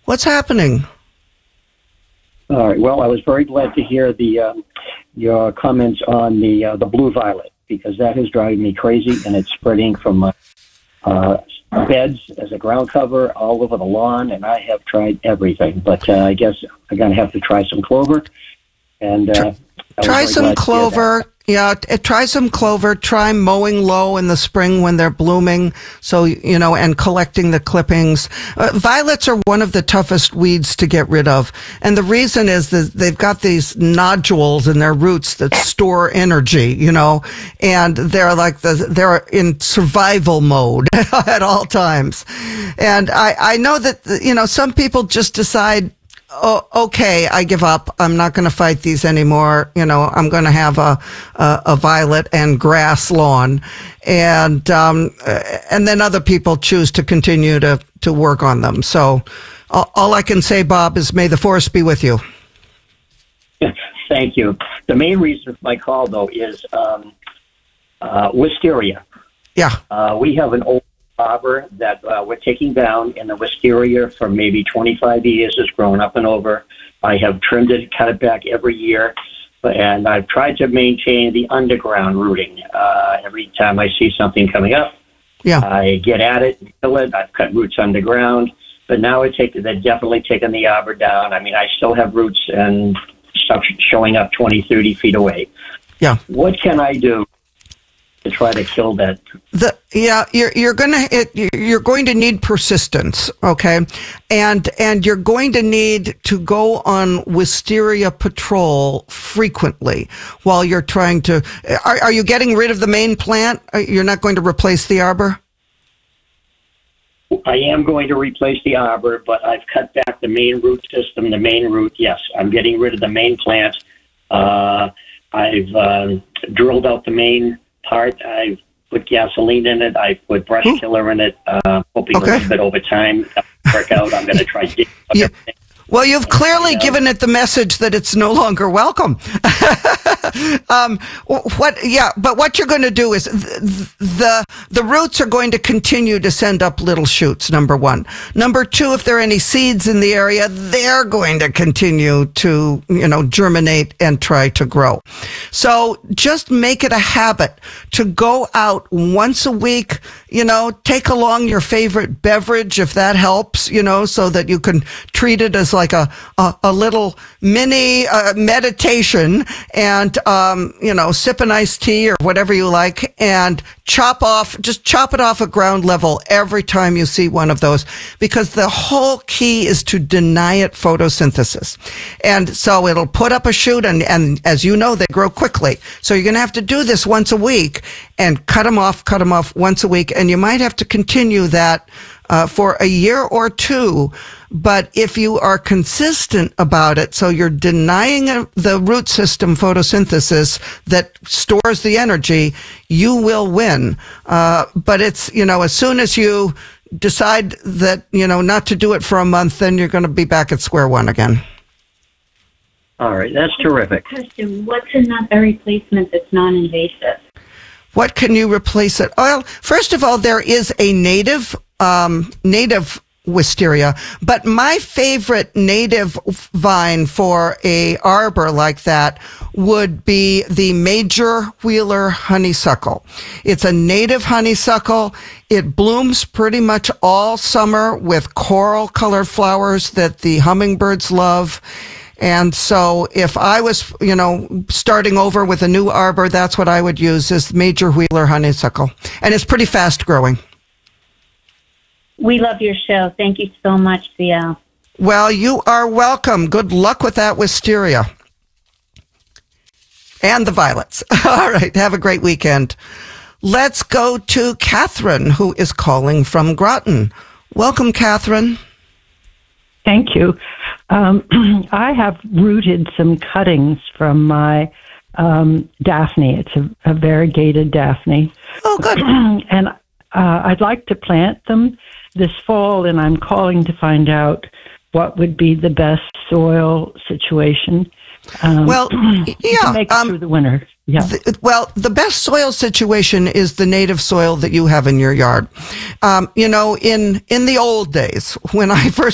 What's happening? All right. Well, I was very glad to hear your comments on the blue violet, because that is driving me crazy, and it's spreading from beds as a ground cover all over the lawn, and I have tried everything. But I guess I'm going to have to try some clover. And try some clover. Yeah, try some clover. Try mowing low in the spring when they're blooming. So, and collecting the clippings. Violets are one of the toughest weeds to get rid of. And the reason is that they've got these nodules in their roots that store energy, and they're in survival mode at all times. And I know that, some people just decide, oh, okay, I give up. I'm not going to fight these anymore. I'm going to have a violet and grass lawn. And then other people choose to continue to work on them. So all I can say, Bob, is may the force be with you. Thank you. The main reason for my call, though, is wisteria. Yeah. We have an old arbor that we're taking down, and the wisteria for maybe 25 years has grown up and over. I have trimmed it, cut it back every year, and I've tried to maintain the underground rooting. Every time I see something coming up, I get at it, kill it. I've cut roots underground, but now they're definitely taking the arbor down. I mean, I still have roots and stuff showing up 20, 30 feet away. Yeah. What can I do to try to kill that? You're going to need persistence, okay, and you're going to need to go on wisteria patrol frequently while you're trying to. Are you getting rid of the main plant? You're not going to replace the arbor? I am going to replace the arbor, but I've cut back the main root system. The main root, yes, I'm getting rid of the main plant. I've drilled out the main part. I've put gasoline in it. I put brush killer in it, hoping a little bit over time work out. I'm going to try to Well, you've clearly given it the message that it's no longer welcome. But what you're going to do is the roots are going to continue to send up little shoots, number one. Number two, if there are any seeds in the area, they're going to continue to, germinate and try to grow. So just make it a habit to go out once a week, take along your favorite beverage if that helps, so that you can treat it as like a little mini meditation, and sip an iced tea or whatever you like, and chop it off at ground level every time you see one of those, because the whole key is to deny it photosynthesis. And so it'll put up a shoot, and as you know, they grow quickly. So you're going to have to do this once a week and cut them off once a week, and you might have to continue that for a year or two. But if you are consistent about it, so you're denying the root system photosynthesis that stores the energy, you will win. But it's, as soon as you decide that, not to do it for a month, then you're going to be back at square one again. All right. That's terrific. Question. What's in that replacement that's non-invasive? What can you replace it? Well, first of all, there is a native wisteria, but my favorite native vine for a arbor like that would be the major wheeler honeysuckle. It's a native honeysuckle. It blooms pretty much all summer with coral colored flowers that the hummingbirds love. And so if I was, starting over with a new arbor, that's what I would use, is major wheeler honeysuckle. And it's pretty fast growing. We love your show. Thank you so much, CL. Well, you are welcome. Good luck with that wisteria. And the violets. All right. Have a great weekend. Let's go to Catherine, who is calling from Groton. Welcome, Catherine. Thank you. I have rooted some cuttings from my Daphne. It's a variegated Daphne. Oh, good. And I'd like to plant them this fall, and I'm calling to find out what would be the best soil situation. To make it through the winter. Yeah. The best soil situation is the native soil that you have in your yard. In the old days, when I first